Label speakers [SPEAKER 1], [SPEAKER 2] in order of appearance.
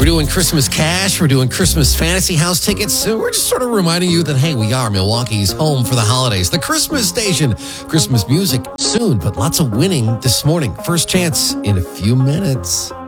[SPEAKER 1] We're doing Christmas cash. We're doing Christmas fantasy house tickets. So we're just sort of reminding you that, hey, we are Milwaukee's home for the holidays. The Christmas station. Christmas music soon, but lots of winning this morning. First chance in a few minutes.